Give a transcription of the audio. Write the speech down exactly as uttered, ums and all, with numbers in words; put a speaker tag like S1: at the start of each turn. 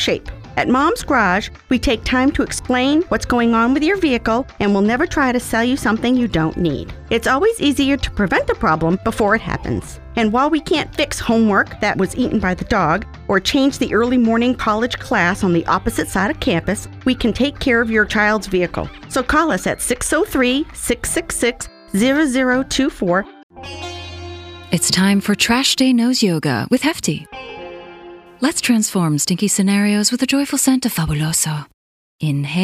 S1: shape. At Mom's Garage, we take time to explain what's going on with your vehicle, and we'll never try to sell you something you don't need. It's always easier to prevent the problem before it happens. And while we can't fix homework that was eaten by the dog or change the early morning college class on the opposite side of campus, we can take care of your child's vehicle. So call us at six oh three, six six six, zero zero two four.
S2: It's time for Trash Day Nose Yoga with Hefty. Let's transform stinky scenarios with a joyful scent of Fabuloso. Inhale.